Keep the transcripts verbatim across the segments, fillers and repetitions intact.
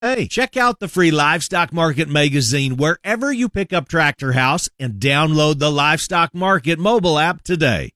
Hey, check out the free Livestock Market magazine wherever you pick up Tractor House and download the Livestock Market mobile app today.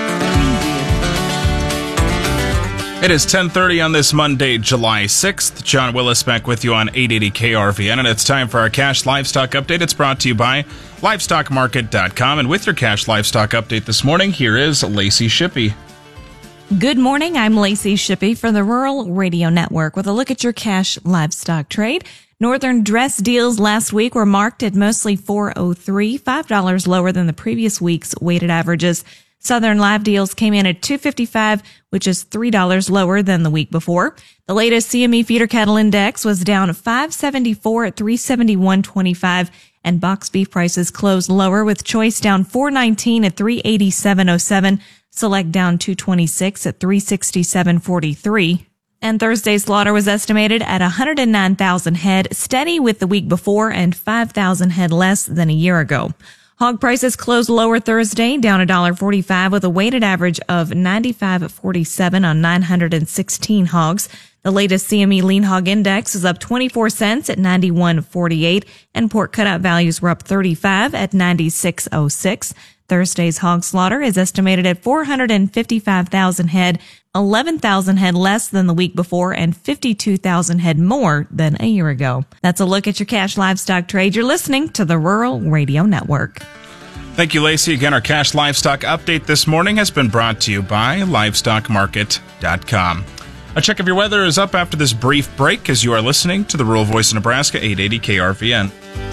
It is ten thirty on this Monday, July sixth. John Willis back with you on eight eighty K R V N, and it's time for our Cash Livestock Update. It's brought to you by livestock market dot com. And with your Cash Livestock Update this morning, here is Lacey Shippey. Good morning. I'm Lacey Shippey for the Rural Radio Network with a look at your cash livestock trade. Northern dress deals last week were marked at mostly four oh three, five dollars lower than the previous week's weighted averages. Southern live deals came in at two fifty-five, which is three dollars lower than the week before. The latest C M E feeder cattle index was down five seventy-four at three seventy-one twenty-five, and box beef prices closed lower with choice down four nineteen at three eighty-seven oh seven, select down two twenty-six at three sixty-seven forty-three. And Thursday's slaughter was estimated at one hundred nine thousand head, steady with the week before and five thousand head less than a year ago. Hog prices closed lower Thursday, down one dollar forty-five with a weighted average of ninety-five forty-seven on nine hundred sixteen hogs. The latest C M E lean hog index is up twenty-four cents at ninety-one forty-eight, and pork cutout values were up thirty-five at ninety-six oh six. Thursday's hog slaughter is estimated at four hundred fifty-five thousand head, eleven thousand head less than the week before and fifty-two thousand head more than a year ago. That's a look at your cash livestock trade. You're listening to the Rural Radio Network. Thank you, Lacey. Again, our Cash Livestock Update this morning has been brought to you by livestock market dot com. A check of your weather is up after this brief break as you are listening to the Rural Voice of Nebraska, eight eighty K R V N.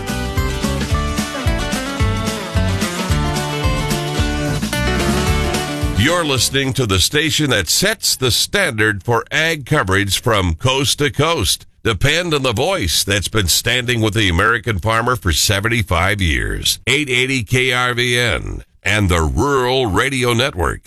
You're listening to the station that sets the standard for ag coverage from coast to coast. Depend on the voice that's been standing with the American farmer for seventy-five years. eight eighty K R V N and the Rural Radio Network.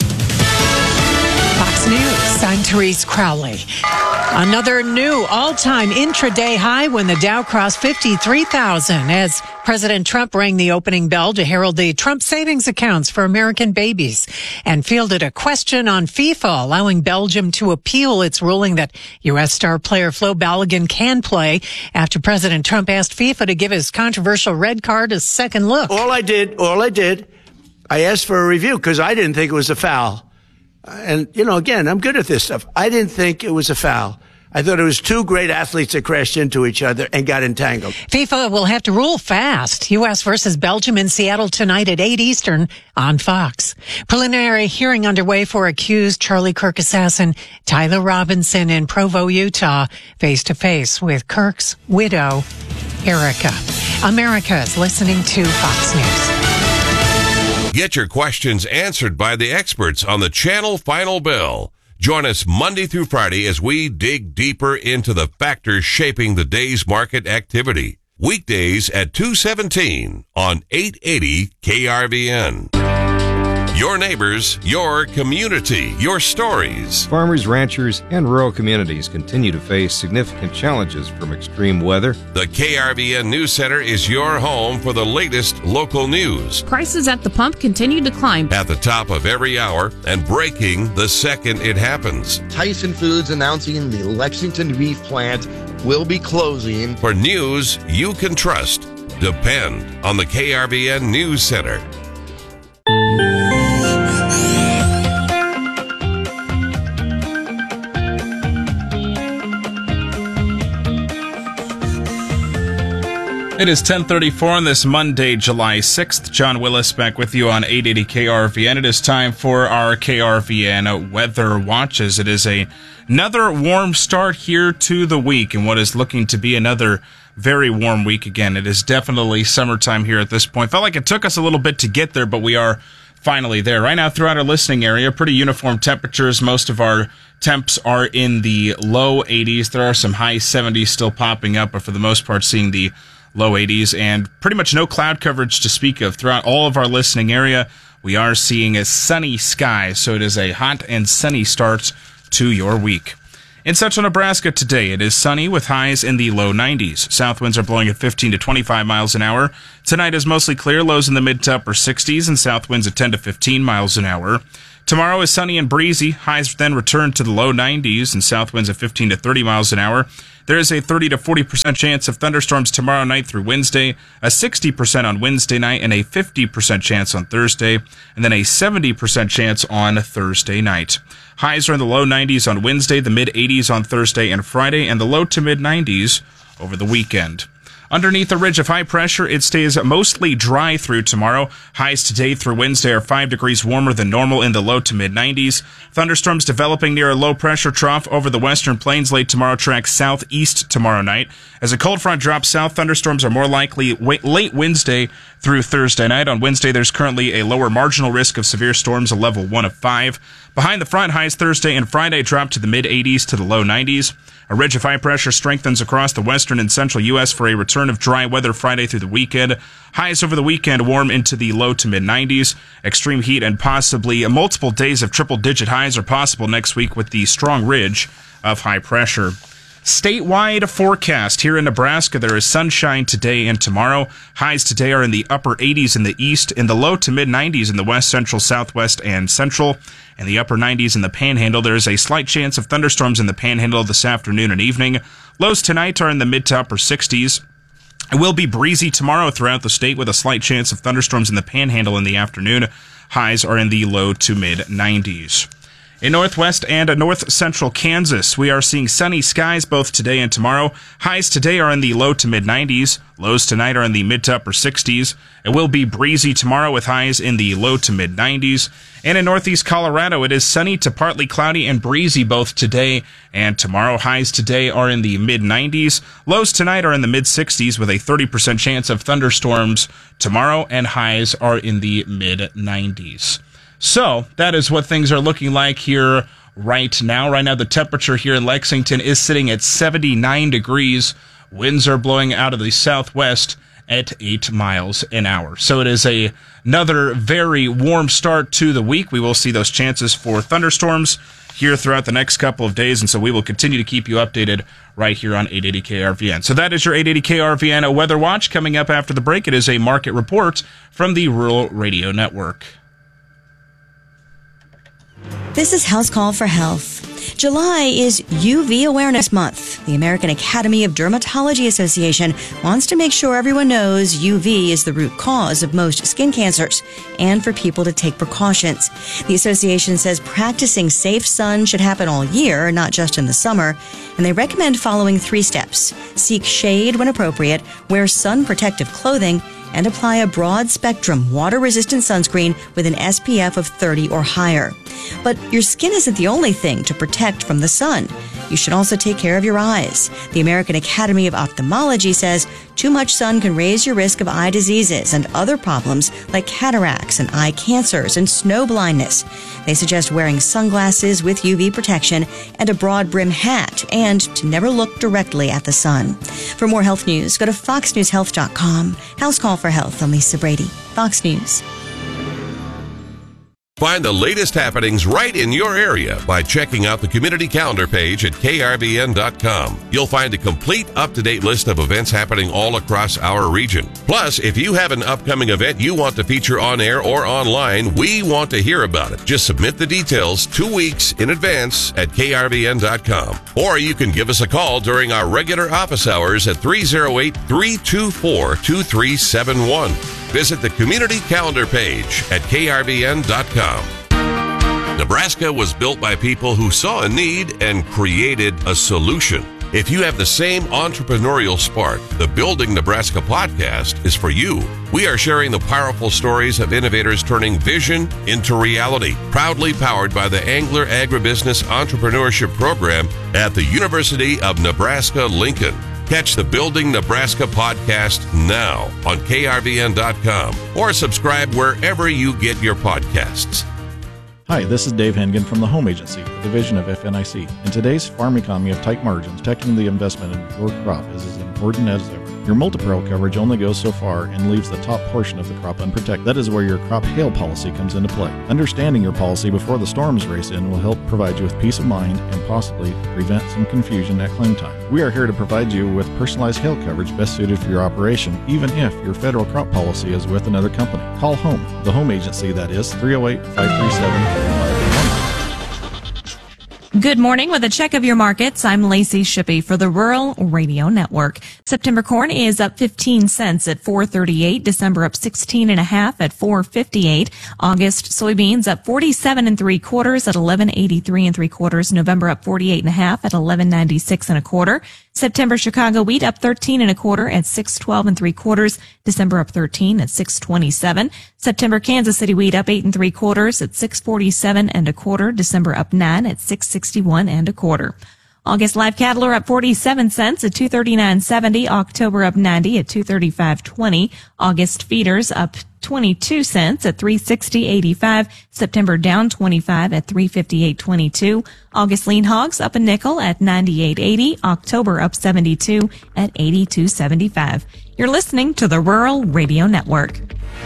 Fox News, I'm Therese Crowley. Another new all-time intraday high when the Dow crossed fifty-three thousand as President Trump rang the opening bell to herald the Trump savings accounts for American babies and fielded a question on FIFA, allowing Belgium to appeal its ruling that U S star player Flo Balogun can play after President Trump asked FIFA to give his controversial red card a second look. All I did, all I did, I asked for a review because I didn't think it was a foul. And, you know, again, I'm good at this stuff. I didn't think it was a foul. I thought it was two great athletes that crashed into each other and got entangled. FIFA will have to rule fast. U S versus Belgium in Seattle tonight at eight Eastern on Fox. Preliminary hearing underway for accused Charlie Kirk assassin Tyler Robinson in Provo, Utah, face to face with Kirk's widow, Erica. America is listening to Fox News. Get your questions answered by the experts on the Channel Final Bell. Join us Monday through Friday as we dig deeper into the factors shaping the day's market activity. Weekdays at two seventeen on eight eighty K R V N. Your neighbors, your community, your stories. Farmers, ranchers, and rural communities continue to face significant challenges from extreme weather. The K R V N News Center is your home for the latest local news. Prices at the pump continue to climb. At the top of every hour and breaking the second it happens. Tyson Foods announcing the Lexington beef plant will be closing. For news you can trust, depend on the K R V N News Center. It is ten thirty-four on this Monday, July sixth. John Willis back with you on eight eighty K R V N. It is time for our K R V N Weather Watches. It is a, another warm start here to the week and what is looking to be another very warm week again. It is definitely summertime here at this point. Felt like it took us a little bit to get there, but we are finally there. Right now throughout our listening area, pretty uniform temperatures. Most of our temps are in the low eighties. There are some high seventies still popping up, but for the most part seeing the low eighties, and pretty much no cloud coverage to speak of throughout all of our listening area. We are seeing a sunny sky, so it is a hot and sunny start to your week. In central Nebraska today, it is sunny with highs in the low nineties. South winds are blowing at fifteen to twenty-five miles an hour. Tonight is mostly clear, lows in the mid to upper sixties, and south winds at ten to fifteen miles an hour. Tomorrow is sunny and breezy. Highs then return to the low nineties and south winds of fifteen to thirty miles an hour. There is a thirty to forty percent chance of thunderstorms tomorrow night through Wednesday, a sixty percent on Wednesday night, and a fifty percent chance on Thursday, and then a seventy percent chance on Thursday night. Highs are in the low nineties on Wednesday, the mid eighties on Thursday and Friday, and the low to mid nineties over the weekend. Underneath a ridge of high pressure, it stays mostly dry through tomorrow. Highs today through Wednesday are five degrees warmer than normal in the low to mid nineties. Thunderstorms developing near a low pressure trough over the western plains late tomorrow track southeast tomorrow night. As a cold front drops south, thunderstorms are more likely late Wednesday through Thursday night. On Wednesday, there's currently a lower marginal risk of severe storms, a level one of five. Behind the front, highs Thursday and Friday drop to the mid eighties to the low nineties. A ridge of high pressure strengthens across the western and central U S for a return of dry weather Friday through the weekend. Highs over the weekend warm into the low to mid nineties. Extreme heat and possibly multiple days of triple-digit highs are possible next week with the strong ridge of high pressure. Statewide forecast here in Nebraska, there is sunshine today and tomorrow. Highs today are in the upper eighties in the east, in the low to mid nineties in the west, central, southwest, and central, and the upper nineties in the panhandle. There is a slight chance of thunderstorms in the panhandle this afternoon and evening. Lows tonight are in the mid to upper sixties. It will be breezy tomorrow throughout the state with a slight chance of thunderstorms in the panhandle in the afternoon. Highs are in the low to mid nineties. In northwest and north central Kansas, we are seeing sunny skies both today and tomorrow. Highs today are in the low to mid nineties. Lows tonight are in the mid to upper sixties. It will be breezy tomorrow with highs in the low to mid nineties. And in northeast Colorado, it is sunny to partly cloudy and breezy both today and tomorrow. Highs today are in the mid nineties. Lows tonight are in the mid sixties with a thirty percent chance of thunderstorms tomorrow, and highs are in the mid nineties. So that is what things are looking like here right now. Right now, the temperature here in Lexington is sitting at seventy-nine degrees. Winds are blowing out of the southwest at eight miles an hour. So it is a, another very warm start to the week. We will see those chances for thunderstorms here throughout the next couple of days, and so we will continue to keep you updated right here on eight eighty K R V N. So that is your eight eighty K R V N Weather Watch. Coming up after the break, it is a market report from the Rural Radio Network. This is House Call for Health. July is U V Awareness Month. The American Academy of Dermatology Association wants to make sure everyone knows U V is the root cause of most skin cancers and for people to take precautions. The association says practicing safe sun should happen all year, not just in the summer, and they recommend following three steps. Seek shade when appropriate, wear sun protective clothing, and apply a broad-spectrum water-resistant sunscreen with an S P F of thirty or higher. But your skin isn't the only thing to protect from the sun. You should also take care of your eyes. The American Academy of Ophthalmology says too much sun can raise your risk of eye diseases and other problems like cataracts and eye cancers and snow blindness. They suggest wearing sunglasses with U V protection and a broad brim hat, and to never look directly at the sun. For more health news, go to fox news health dot com. House Call for Health. I'm Lisa Brady, Fox News. Find the latest happenings right in your area by checking out the community calendar page at K R V N dot com. You'll find a complete up-to-date list of events happening all across our region. Plus, if you have an upcoming event you want to feature on air or online, we want to hear about it. Just submit the details two weeks in advance at K R V N dot com. Or you can give us a call during our regular office hours at three oh eight, three two four, two three seven one. Visit the community calendar page at K R V N dot com. Nebraska was built by people who saw a need and created a solution. If you have the same entrepreneurial spark, the Building Nebraska podcast is for you. We are sharing the powerful stories of innovators turning vision into reality. Proudly powered by the Angler Agribusiness Entrepreneurship Program at the University of Nebraska-Lincoln. Catch the Building Nebraska podcast now on K R V N dot com or subscribe wherever you get your podcasts. Hi, this is Dave Hengen from the Home Agency, a division of F N I C. In today's farm economy of tight margins, protecting the investment in your crop is as important as ever. Your multi-peril coverage only goes so far and leaves the top portion of the crop unprotected. That is where your crop hail policy comes into play. Understanding your policy before the storms race in will help provide you with peace of mind and possibly prevent some confusion at claim time. We are here to provide you with personalized hail coverage best suited for your operation, even if your federal crop policy is with another company. Call home, the Home Agency, that is, three oh eight, five three seven, three oh five. Good morning. With a check of your markets, I'm Lacey Shippey for the Rural Radio Network. September corn is up fifteen cents at four thirty-eight. December up sixteen and a half at four fifty-eight. August soybeans up forty-seven and three quarters at eleven eighty-three and three quarters. November up forty-eight and a half at eleven ninety-six and a quarter. September Chicago wheat up thirteen and a quarter at six twelve and three quarters. December up thirteen at six twenty-seven. September Kansas City wheat up eight and three quarters at six forty-seven and a quarter. December up nine at six sixty-one and a quarter. August live cattle are up forty-seven cents at two thirty-nine seventy. October up ninety at two thirty-five twenty. August feeders up twenty-two cents at three sixty eighty-five. September down twenty-five at three fifty-eight twenty-two. August lean hogs up a nickel at ninety-eight eighty. October up seventy-two at eighty-two seventy-five. You're listening to the Rural Radio Network.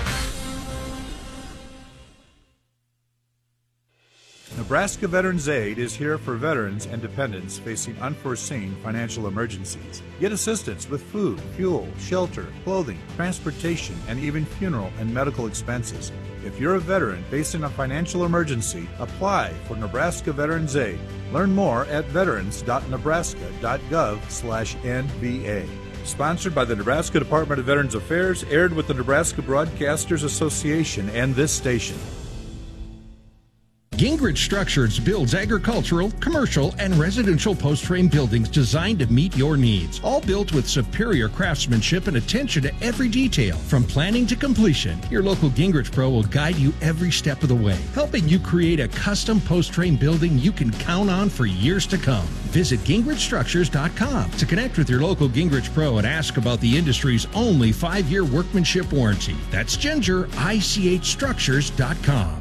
Nebraska Veterans Aid is here for veterans and dependents facing unforeseen financial emergencies. Get assistance with food, fuel, shelter, clothing, transportation, and even funeral and medical expenses. If you're a veteran facing a financial emergency, apply for Nebraska Veterans Aid. Learn more at veterans dot nebraska dot gov slash N V A. Sponsored by the Nebraska Department of Veterans Affairs, aired with the Nebraska Broadcasters Association and this station. Gingrich Structures builds agricultural, commercial, and residential post-frame buildings designed to meet your needs. All built with superior craftsmanship and attention to every detail. From planning to completion, your local Gingrich Pro will guide you every step of the way, helping you create a custom post-frame building you can count on for years to come. Visit gingrich structures dot com to connect with your local Gingrich Pro and ask about the industry's only five-year workmanship warranty. That's ginger I C H structures dot com.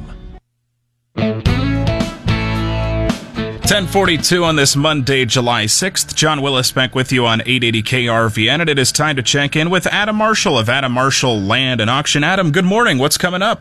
ten forty-two on this Monday, July sixth. John Willis back with you on eight eighty K R V N, and it is time to check in with Adam Marshall of Adam Marshall Land and Auction. Adam, good morning. What's coming up?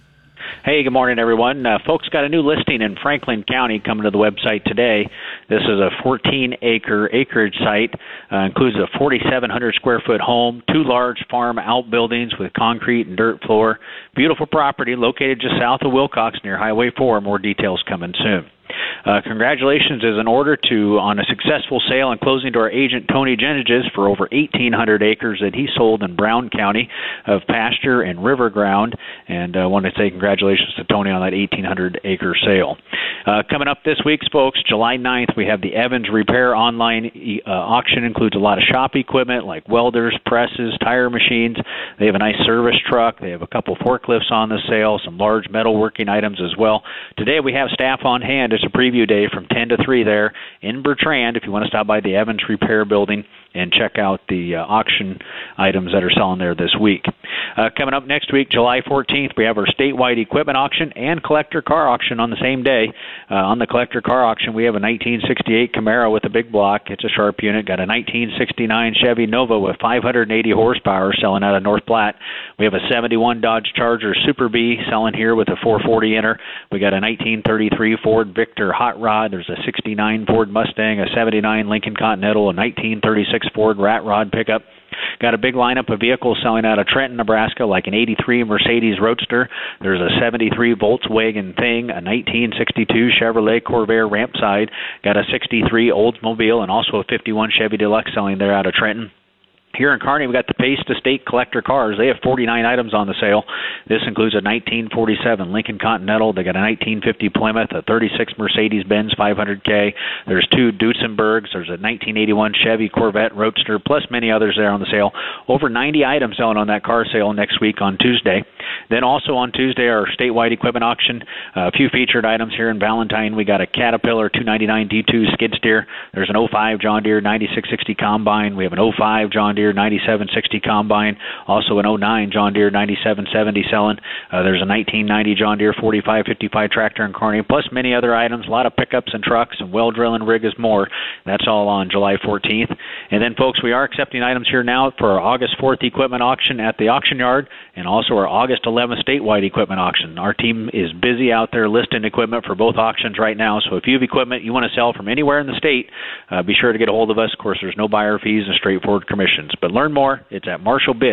Hey, good morning, everyone. Uh, folks got a new listing in Franklin County coming to the website today. This is a fourteen acre acreage site, uh, includes a forty-seven hundred square foot home, two large farm outbuildings with concrete and dirt floor. Beautiful property located just south of Wilcox near Highway four. More details coming soon. Uh, congratulations is in order to on a successful sale and closing to our agent Tony Geneges for over eighteen hundred acres that he sold in Brown County of pasture and river ground. And I uh, want to say congratulations to Tony on that eighteen hundred acre sale. Uh, coming up this week, folks, July ninth, we have the Evans Repair online uh, auction. Includes a lot of shop equipment like welders, presses, tire machines. They have a nice service truck. They have a couple forklifts on the sale, some large metalworking items as well. Today we have staff on hand. It's a preview day from ten to three there in Bertrand if you want to stop by the Evans Repair Building and check out the uh, auction items that are selling there this week. Uh, coming up next week, July fourteenth, we have our statewide equipment auction and collector car auction on the same day. Uh, on the collector car auction, we have a nineteen sixty-eight Camaro with a big block. It's a sharp unit. Got a nineteen sixty-nine Chevy Nova with five hundred eighty horsepower selling out of North Platte. We have a seventy-one Dodge Charger Super B selling here with a four forty inner. We got a nineteen thirty-three Ford Victor Hot Rod. There's a sixty-nine Ford Mustang, a seventy-nine Lincoln Continental, a nineteen thirty-six Ford Rat Rod pickup. Got a big lineup of vehicles selling out of Trenton, Nebraska, like an eighty-three Mercedes Roadster. There's a seventy-three Volkswagen Thing, a nineteen sixty-two Chevrolet Corvair Rampside. Got a sixty-three Oldsmobile and also a fifty-one Chevy Deluxe selling there out of Trenton. Here in Kearney, we got the Pace Estate Collector Cars. They have forty-nine items on the sale. This includes a nineteen forty-seven Lincoln Continental. They got a nineteen fifty Plymouth, a thirty-six Mercedes-Benz five hundred K. There's two Duesenbergs. There's a nineteen eighty-one Chevy Corvette Roadster, plus many others there on the sale. Over ninety items selling on that car sale next week on Tuesday. Then also on Tuesday, our statewide equipment auction. Uh, a few featured items here in Valentine. We got a Caterpillar two ninety-nine D two skid steer. There's an oh five John Deere ninety-six sixty combine. We have an oh five John Deere ninety-seven sixty combine, also an oh nine John Deere ninety-seven seventy selling. Uh, there's a nineteen ninety John Deere forty-five fifty-five tractor in Kearney, plus many other items, a lot of pickups and trucks and well drilling rig is more. That's all on July fourteenth. And then, folks, we are accepting items here now for our August fourth equipment auction at the auction yard and also our August eleventh statewide equipment auction. Our team is busy out there listing equipment for both auctions right now, so if you have equipment you want to sell from anywhere in the state, uh, be sure to get a hold of us. Of course, there's no buyer fees and straightforward commissions. But learn more. It's at marshall bid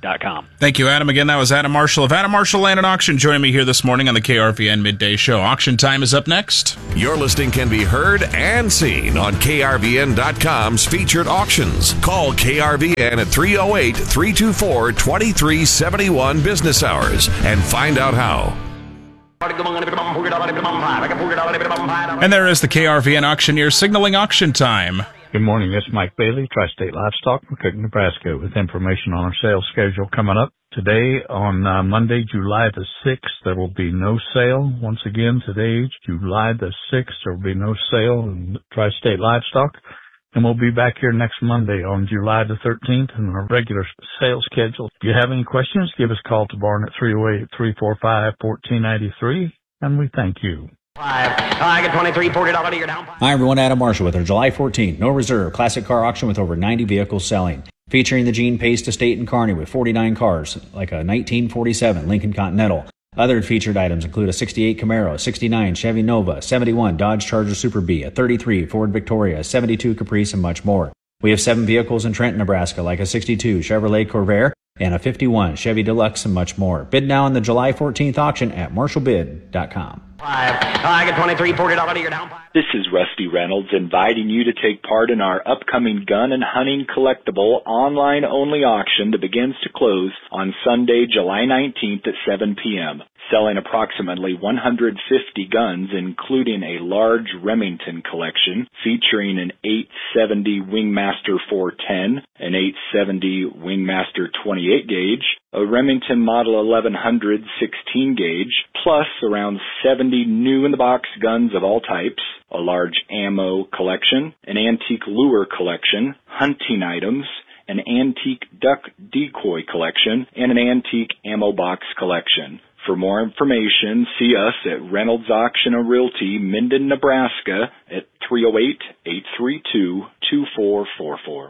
dot com. Thank you, Adam. Again, that was Adam Marshall of Adam Marshall Land and Auction joining me here this morning on the K R V N Midday Show. Auction time is up next. Your listing can be heard and seen on K R V N dot com's featured auctions. Call K R V N at three oh eight, three two four, two three seven one business hours and find out how. And there is the K R V N auctioneer signaling auction time. Good morning. This is Mike Bailey, Tri-State Livestock, McCook, Nebraska, with information on our sales schedule coming up. Today, on uh, Monday, July the sixth, there will be no sale. Once again, today, July the sixth, there will be no sale in Tri-State Livestock. And we'll be back here next Monday on July the thirteenth in our regular sales schedule. If you have any questions, give us a call to Barn at three oh eight, three four five, one four nine three, and we thank you. Hi, everyone. Adam Marshall with our July fourteenth No Reserve Classic Car Auction with over ninety vehicles selling. Featuring the Gene Pace Estate in Kearney with forty-nine cars, like a nineteen forty-seven Lincoln Continental. Other featured items include a sixty-eight Camaro, a sixty-nine Chevy Nova, seventy-one Dodge Charger Super B, a thirty-three Ford Victoria, a seventy-two Caprice, and much more. We have seven vehicles in Trenton, Nebraska, like a sixty-two Chevrolet Corvair and a fifty-one Chevy Deluxe and much more. Bid now in the July fourteenth auction at marshall bid dot com. I get twenty-three, forty dollars you're down. This is Rusty Reynolds inviting you to take part in our upcoming gun and hunting collectible online-only auction that begins to close on Sunday, July nineteenth at seven p.m., selling approximately one hundred fifty guns, including a large Remington collection featuring an eight seventy Wingmaster four ten, an eight seventy Wingmaster twenty-eight gauge, a Remington Model eleven hundred sixteen gauge, plus around seventy new-in-the-box guns of all types, a large ammo collection, an antique lure collection, hunting items, an antique duck decoy collection, and an antique ammo box collection. For more information, see us at Reynolds Auction and Realty, Minden, Nebraska at three oh eight, eight three two, two four four four.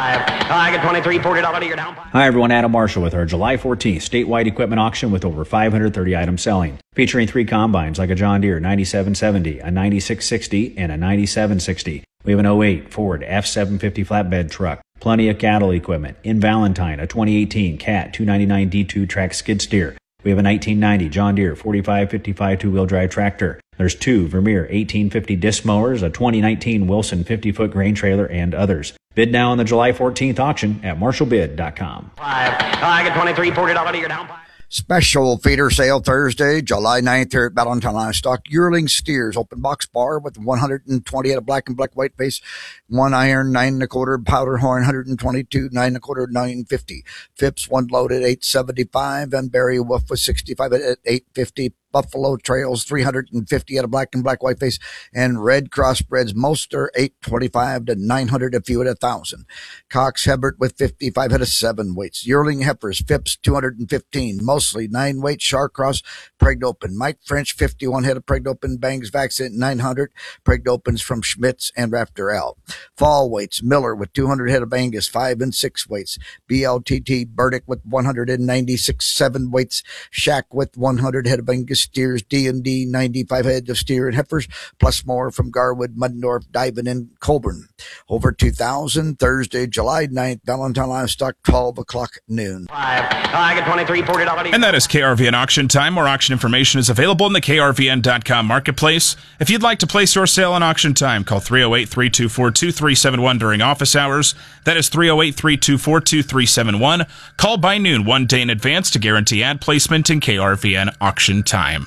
I get twenty-three, forty dollars you're down. Hi, everyone. Adam Marshall with our July fourteenth statewide equipment auction with over five hundred thirty items selling. Featuring three combines like a John Deere ninety-seven seventy, a ninety-six sixty, and a ninety-seven sixty. We have an oh eight Ford F seven fifty flatbed truck. Plenty of cattle equipment. In Valentine, a twenty eighteen Cat two ninety-nine D two track skid steer. We have a nineteen ninety John Deere forty-five fifty-five two-wheel drive tractor. There's two Vermeer eighteen fifty disc mowers, a twenty nineteen Wilson fifty-foot grain trailer, and others. Bid now on the July fourteenth auction at marshall bid dot com. I get twenty-three, forty dollars you're down. Special feeder sale Thursday, July ninth here at Valentine Livestock. Yearling steers, open box bar with one hundred twenty at a black and black white face. One iron, nine and a quarter, powder horn, one hundred twenty-two, nine and a quarter, nine fifty. Phipps, one loaded, eight seventy-five. And Barry Wolf was sixty-five at eight fifty. Buffalo Trails, three hundred fifty at a black and black white face, and Red Crossbreds Moster, eight twenty-five to nine hundred, a few at a thousand. Cox Hebert with fifty-five at a seven weights. Yearling Heifers, Phipps, two hundred fifteen, mostly nine weight. Sharcross, pregged open. Mike French, fifty-one head of pregged open. Bangs Vaccine, nine hundred. Pregged opens from Schmitz and Raptor L. Fall weights, Miller with two hundred head of Angus, five and six weights. B L T T Burdick with one hundred ninety-six, seven weights. Shack with one hundred head of Angus steers, D and D, ninety-five heads of steer and heifers, plus more from Garwood, Muddendorf, Diven, and Colburn. Over two thousand, Thursday, July ninth, Valentine Livestock, twelve o'clock noon. I get twenty-three, forty dollars. And that is K R V N auction time. More auction information is available in the K R V N dot com marketplace. If you'd like to place your sale on auction time, call three oh eight, three two four, two three seven one during office hours. That is three oh eight, three two four, two three seven one. Call by noon one day in advance to guarantee ad placement in K R V N auction time.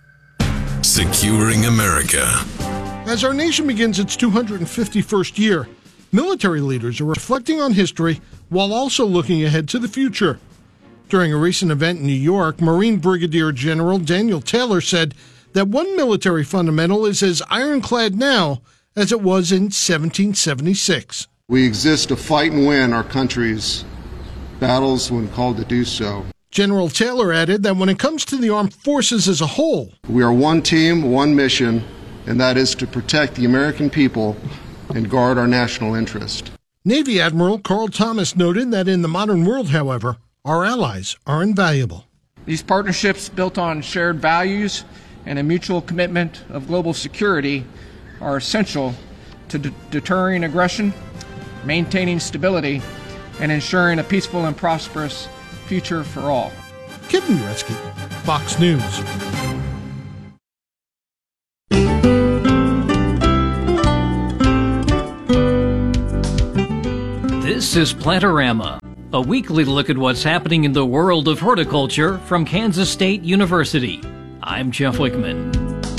Securing America. As our nation begins its two hundred fifty-first year, military leaders are reflecting on history while also looking ahead to the future. During a recent event in New York, Marine Brigadier General Daniel Taylor said that one military fundamental is as ironclad now as it was in seventeen seventy-six. We exist to fight and win our country's battles when called to do so. General Taylor added that when it comes to the armed forces as a whole, we are one team, one mission, and that is to protect the American people and guard our national interest. Navy Admiral Carl Thomas noted that in the modern world, however, our allies are invaluable. These partnerships built on shared values and a mutual commitment of global security are essential to de- deterring aggression, maintaining stability, and ensuring a peaceful and prosperous future for all. Kevin Uretsky, Fox News. This is Plantorama, a weekly look at what's happening in the world of horticulture from Kansas State University. I'm Jeff Wickman.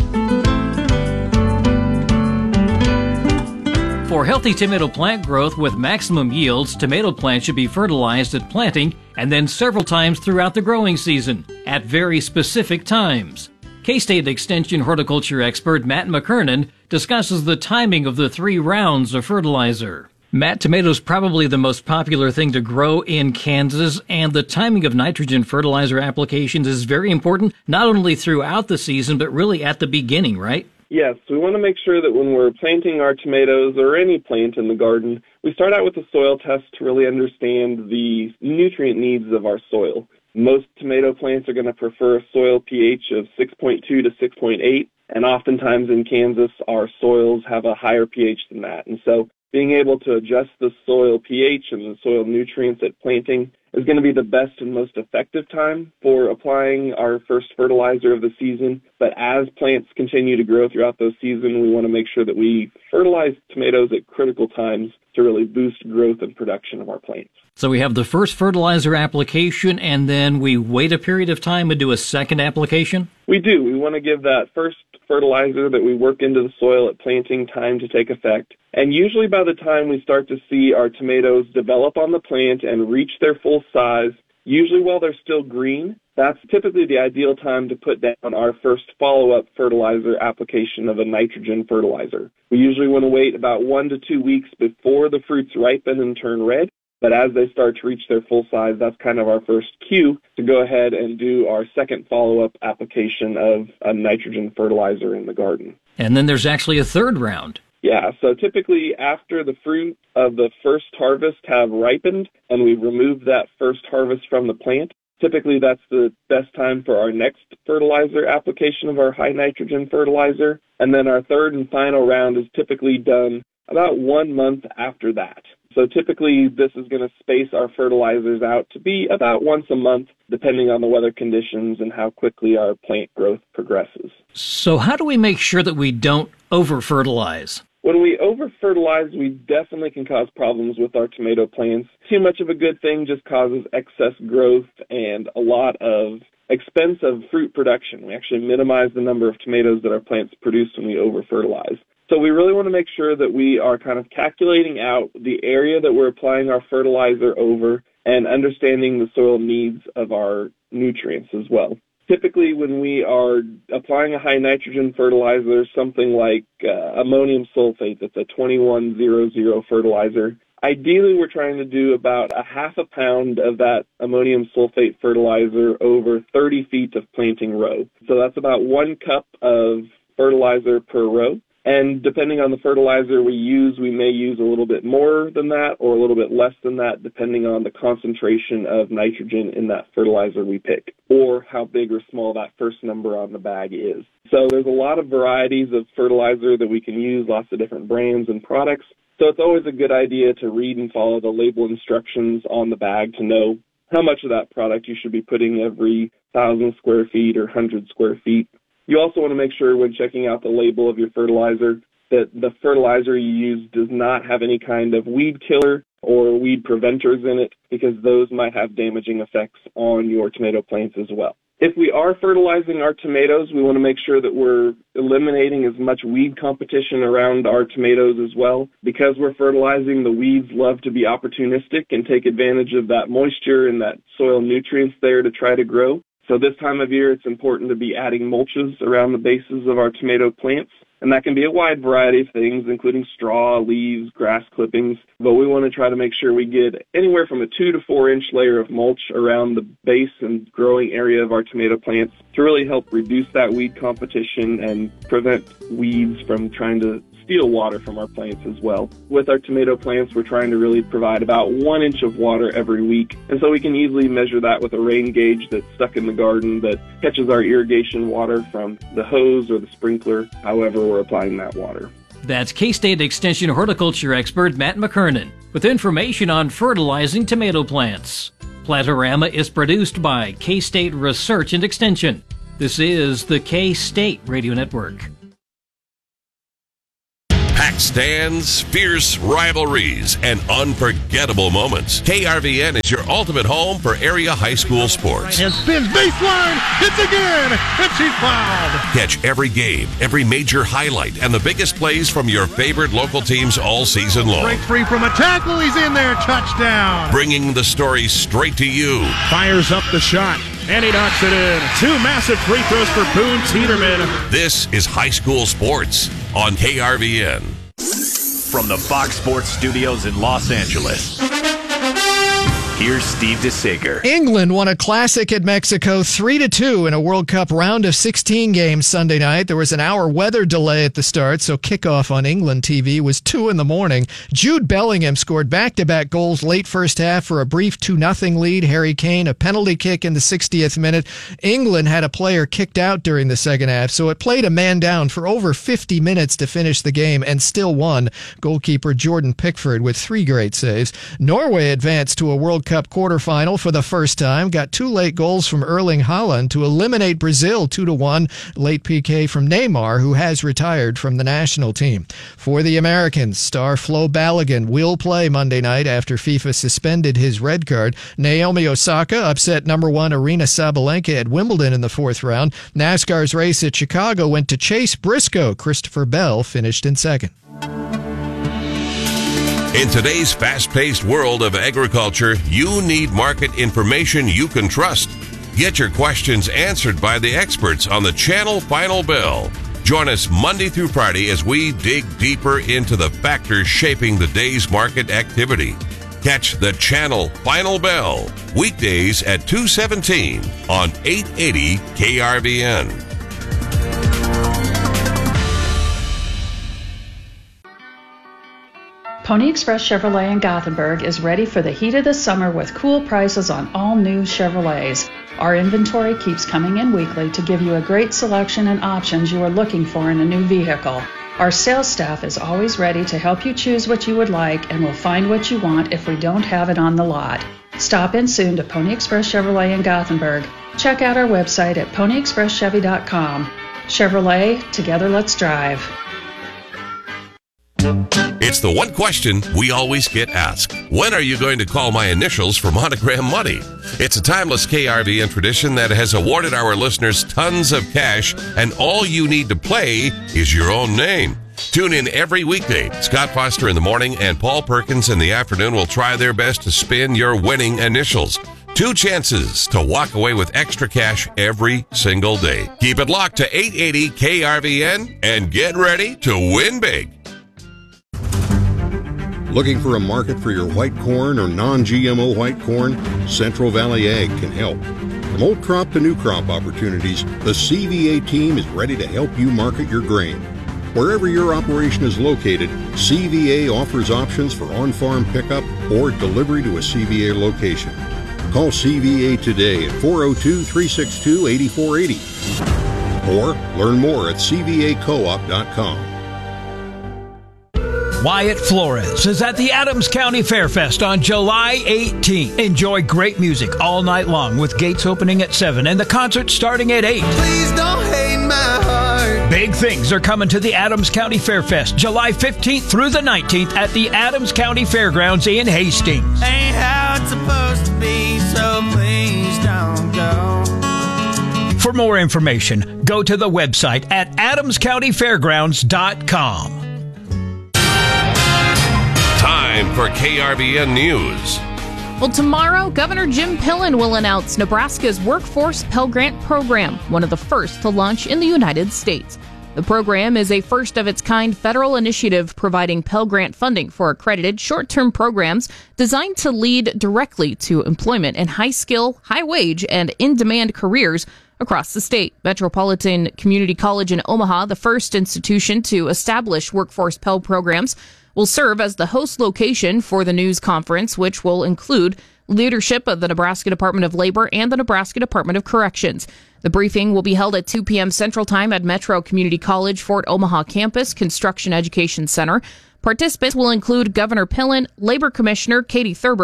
For healthy tomato plant growth with maximum yields, tomato plants should be fertilized at planting and then several times throughout the growing season at very specific times. K-State Extension horticulture expert Matt McKernan discusses the timing of the three rounds of fertilizer. Matt, tomatoes probably the most popular thing to grow in Kansas, and the timing of nitrogen fertilizer applications is very important, not only throughout the season, but really at the beginning, right? Yes, we want to make sure that when we're planting our tomatoes or any plant in the garden, we start out with a soil test to really understand the nutrient needs of our soil. Most tomato plants are going to prefer a soil pH of six point two to six point eight, and oftentimes in Kansas, our soils have a higher pH than that. And so being able to adjust the soil pH and the soil nutrients at planting is going to be the best and most effective time for applying our first fertilizer of the season. But as plants continue to grow throughout the season, we want to make sure that we fertilize tomatoes at critical times to really boost growth and production of our plants. So we have the first fertilizer application, and then we wait a period of time and do a second application? We do. We want to give that first fertilizer that we work into the soil at planting time to take effect. And usually by the time we start to see our tomatoes develop on the plant and reach their full size, usually while they're still green, that's typically the ideal time to put down our first follow-up fertilizer application of a nitrogen fertilizer. We usually want to wait about one to two weeks before the fruits ripen and turn red. But as they start to reach their full size, that's kind of our first cue to go ahead and do our second follow-up application of a nitrogen fertilizer in the garden. And then there's actually a third round. Yeah, so typically after the fruit of the first harvest have ripened and we've removed that first harvest from the plant, typically that's the best time for our next fertilizer application of our high nitrogen fertilizer. And then our third and final round is typically done about one month after that. So typically this is going to space our fertilizers out to be about once a month, depending on the weather conditions and how quickly our plant growth progresses. So how do we make sure that we don't over-fertilize? When we over-fertilize, we definitely can cause problems with our tomato plants. Too much of a good thing just causes excess growth and a lot of expense of fruit production. We actually minimize the number of tomatoes that our plants produce when we over-fertilize. So we really want to make sure that we are kind of calculating out the area that we're applying our fertilizer over and understanding the soil needs of our nutrients as well. Typically, when we are applying a high nitrogen fertilizer, something like uh, ammonium sulfate, that's a twenty-one hundred fertilizer, ideally we're trying to do about a half a pound of that ammonium sulfate fertilizer over thirty feet of planting row. So that's about one cup of fertilizer per row. And depending on the fertilizer we use, we may use a little bit more than that or a little bit less than that, depending on the concentration of nitrogen in that fertilizer we pick, or how big or small that first number on the bag is. So there's a lot of varieties of fertilizer that we can use, lots of different brands and products. So it's always a good idea to read and follow the label instructions on the bag to know how much of that product you should be putting every thousand square feet or hundred square feet. You also want to make sure when checking out the label of your fertilizer that the fertilizer you use does not have any kind of weed killer or weed preventers in it, because those might have damaging effects on your tomato plants as well. If we are fertilizing our tomatoes, we want to make sure that we're eliminating as much weed competition around our tomatoes as well. Because we're fertilizing, the weeds love to be opportunistic and take advantage of that moisture and that soil nutrients there to try to grow. So this time of year, it's important to be adding mulches around the bases of our tomato plants. And that can be a wide variety of things, including straw, leaves, grass clippings. But we want to try to make sure we get anywhere from a two to four inch layer of mulch around the base and growing area of our tomato plants to really help reduce that weed competition and prevent weeds from trying to steal water from our plants as well. With our tomato plants, we're trying to really provide about one inch of water every week. And so we can easily measure that with a rain gauge that's stuck in the garden that catches our irrigation water from the hose or the sprinkler, however we're applying that water. That's K-State Extension horticulture expert Matt McKernan with information on fertilizing tomato plants. Plantorama is produced by K-State Research and Extension. This is the K-State Radio Network. Packed stands, fierce rivalries, and unforgettable moments. K R V N is your ultimate home for area high school sports. And spins baseline, hits again, and she's fouled. Catch every game, every major highlight, and the biggest plays from your favorite local teams all season long. Breaks free from a tackle, he's in there, touchdown. Bringing the story straight to you. Fires up the shot, and he knocks it in. Two massive free throws for Boone Teeterman. This is high school sports on K R V N. From the Fox Sports Studios in Los Angeles, here's Steve DeSager. England won a classic at Mexico three to two in a World Cup round of sixteen games Sunday night. There was an hour weather delay at the start, so kickoff on England T V was two in the morning. Jude Bellingham scored back-to-back goals late first half for a brief two nothing lead. Harry Kane, a penalty kick in the sixtieth minute. England had a player kicked out during the second half, so it played a man down for over fifty minutes to finish the game and still won. Goalkeeper Jordan Pickford with three great saves. Norway advanced to a World Cup quarterfinal for the first time, got two late goals from Erling Haaland to eliminate Brazil two to one. Late P K from Neymar, who has retired from the national team. For the Americans, star Flo Balogun will play Monday night after FIFA suspended his red card. Naomi Osaka upset number one Aryna Sabalenka at Wimbledon in the fourth round. NASCAR's race at Chicago went to Chase Briscoe. Christopher Bell finished in second. In today's fast-paced world of agriculture, you need market information you can trust. Get your questions answered by the experts on the Channel Final Bell. Join us Monday through Friday as we dig deeper into the factors shaping the day's market activity. Catch the Channel Final Bell weekdays at two seventeen on eight eighty K R V N. Pony Express Chevrolet in Gothenburg is ready for the heat of the summer with cool prices on all new Chevrolets. Our inventory keeps coming in weekly to give you a great selection and options you are looking for in a new vehicle. Our sales staff is always ready to help you choose what you would like and will find what you want if we don't have it on the lot. Stop in soon to Pony Express Chevrolet in Gothenburg. Check out our website at pony express chevy dot com. Chevrolet, together let's drive. It's the one question we always get asked. When are you going to call my initials for Monogram Money? It's a timeless K R V N tradition that has awarded our listeners tons of cash, and all you need to play is your own name. Tune in every weekday. Scott Foster in the morning and Paul Perkins in the afternoon will try their best to spin your winning initials. Two chances to walk away with extra cash every single day. Keep it locked to eight eighty K R V N and get ready to win big. Looking for a market for your white corn or non-G M O white corn? Central Valley Ag can help. From old crop to new crop opportunities, the C V A team is ready to help you market your grain. Wherever your operation is located, C V A offers options for on-farm pickup or delivery to a C V A location. Call C V A today at four oh two, three six two, eight four eight oh or learn more at c v a co op dot com. Wyatt Flores is at the Adams County Fairfest on July eighteenth. Enjoy great music all night long with gates opening at seven and the concert starting at eight. Please don't hate my heart. Big things are coming to the Adams County Fairfest July fifteenth through the nineteenth at the Adams County Fairgrounds in Hastings. Ain't how it's supposed to be, so please don't go. For more information, go to the website at adams county fairgrounds dot com. Time for K R V N News. Well, tomorrow, Governor Jim Pillen will announce Nebraska's Workforce Pell Grant program, one of the first to launch in the United States. The program is a first-of-its-kind federal initiative providing Pell Grant funding for accredited short-term programs designed to lead directly to employment in high-skill, high-wage, and in-demand careers across the state. Metropolitan Community College in Omaha, the first institution to establish Workforce Pell programs, will serve as the host location for the news conference, which will include leadership of the Nebraska Department of Labor and the Nebraska Department of Corrections. The briefing will be held at two p.m. Central Time at Metro Community College Fort Omaha Campus Construction Education Center. Participants will include Governor Pillen, Labor Commissioner Katie Thurber,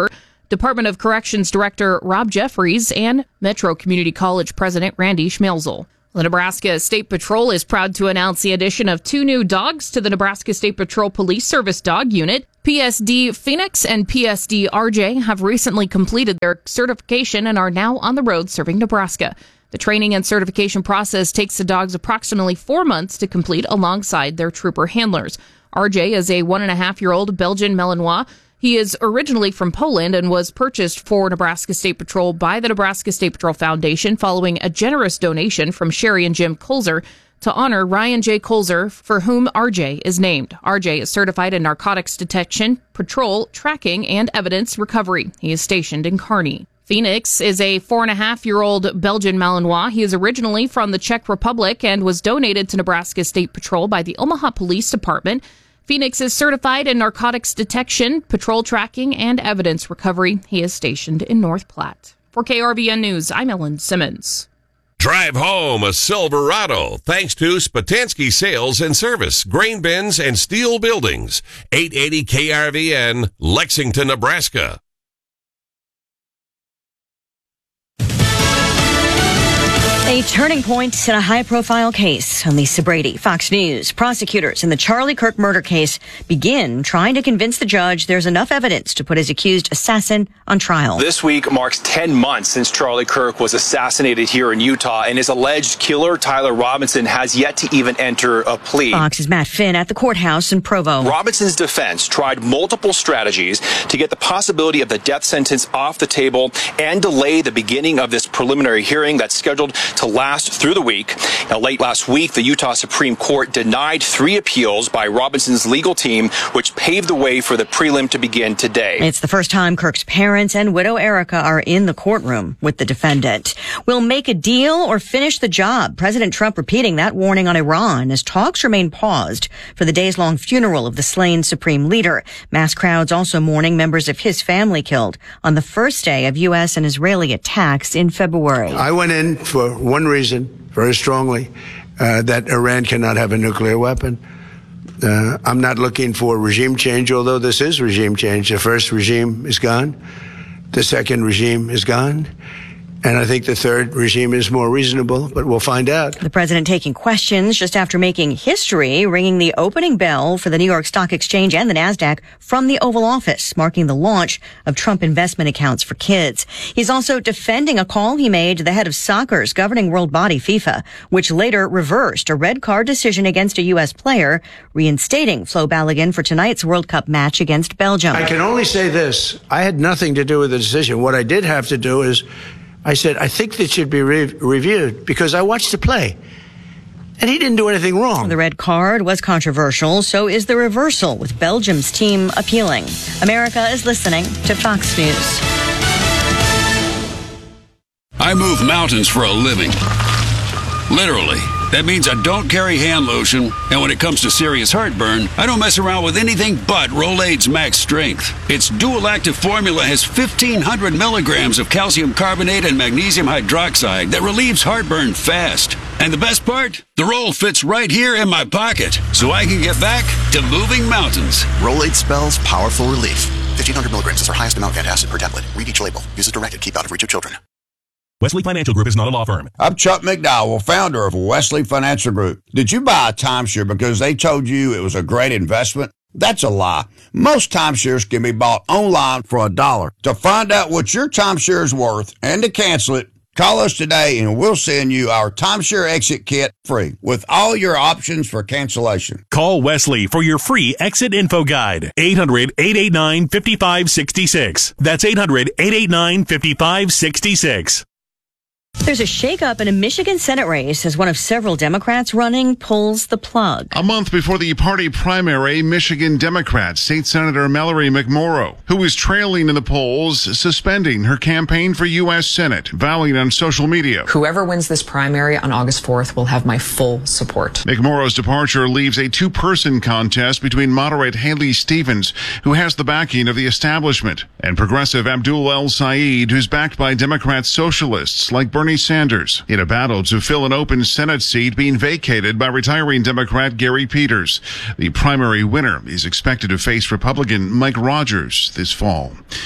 Department of Corrections Director Rob Jeffries, and Metro Community College President Randy Schmelzel. The Nebraska State Patrol is proud to announce the addition of two new dogs to the Nebraska State Patrol Police Service Dog Unit. P S D Phoenix and P S D R J have recently completed their certification and are now on the road serving Nebraska. The training and certification process takes the dogs approximately four months to complete alongside their trooper handlers. R J is a one-and-a-half-year-old Belgian Malinois. He is originally from Poland and was purchased for Nebraska State Patrol by the Nebraska State Patrol Foundation following a generous donation from Sherry and Jim Colzer to honor Ryan J. Colzer, for whom R J is named. R J is certified in narcotics detection, patrol, tracking, and evidence recovery. He is stationed in Kearney. Phoenix is a four-and-a-half-year-old Belgian Malinois. He is originally from the Czech Republic and was donated to Nebraska State Patrol by the Omaha Police Department. Phoenix is certified in narcotics detection, patrol tracking, and evidence recovery. He is stationed in North Platte. For K R V N News, I'm Ellen Simmons. Drive home a Silverado thanks to Spatansky Sales and Service, grain bins, and steel buildings. eight eighty K R V N, Lexington, Nebraska. A turning point in a high-profile case. I'm Lisa Brady, Fox News. Prosecutors in the Charlie Kirk murder case begin trying to convince the judge there's enough evidence to put his accused assassin on trial. This week marks ten months since Charlie Kirk was assassinated here in Utah, and his alleged killer, Tyler Robinson, has yet to even enter a plea. Fox's Matt Finn at the courthouse in Provo. Robinson's defense tried multiple strategies to get the possibility of the death sentence off the table and delay the beginning of this preliminary hearing that's scheduled to last through the week. Now, late last week, the Utah Supreme Court denied three appeals by Robinson's legal team, which paved the way for the prelim to begin today. It's the first time Kirk's parents and widow Erica are in the courtroom with the defendant. We'll make a deal or finish the job. President Trump repeating that warning on Iran as talks remain paused for the days-long funeral of the slain supreme leader. Mass crowds also mourning members of his family killed on the first day of U S and Israeli attacks in February. I went in for one reason, very strongly, uh, that Iran cannot have a nuclear weapon. Uh, I'm not looking for regime change, although this is regime change. The first regime is gone. The second regime is gone. And I think the third regime is more reasonable, but we'll find out. The president taking questions just after making history, ringing the opening bell for the New York Stock Exchange and the NASDAQ from the Oval Office, marking the launch of Trump investment accounts for kids. He's also defending a call he made to the head of soccer's governing world body, FIFA, which later reversed a red card decision against a U S player, reinstating Flo Balogun for tonight's World Cup match against Belgium. I can only say this. I had nothing to do with the decision. What I did have to do is I said, I think this should be re- reviewed because I watched the play. And he didn't do anything wrong. The red card was controversial, so is the reversal, with Belgium's team appealing. America is listening to Fox News. I move mountains for a living. Literally. That means I don't carry hand lotion, and when it comes to serious heartburn, I don't mess around with anything but Rolaids Max Strength. Its dual-active formula has fifteen hundred milligrams of calcium carbonate and magnesium hydroxide that relieves heartburn fast. And the best part? The roll fits right here in my pocket, so I can get back to moving mountains. Rolaids spells powerful relief. fifteen hundred milligrams is our highest amount of antacid per tablet. Read each label. Use as directed. Keep out of reach of children. Wesley Financial Group is not a law firm. I'm Chuck McDowell, founder of Wesley Financial Group. Did you buy a timeshare because they told you it was a great investment? That's a lie. Most timeshares can be bought online for a dollar. To find out what your timeshare is worth and to cancel it, call us today and we'll send you our timeshare exit kit free with all your options for cancellation. Call Wesley for your free exit info guide. eight hundred, eight eight nine, five five six six. That's eight hundred, eight eight nine, five five six six. There's a shakeup in a Michigan Senate race as one of several Democrats running pulls the plug. A month before the party primary, Michigan Democrat State Senator Mallory McMorrow, who is trailing in the polls, suspending her campaign for U S Senate, vowing on social media. Whoever wins this primary on August fourth will have my full support. McMorrow's departure leaves a two-person contest between moderate Haley Stevens, who has the backing of the establishment, and progressive Abdul El Sayed, who's backed by Democrat socialists like Bernie Sanders, in a battle to fill an open Senate seat being vacated by retiring Democrat Gary Peters. The primary winner is expected to face Republican Mike Rogers this fall.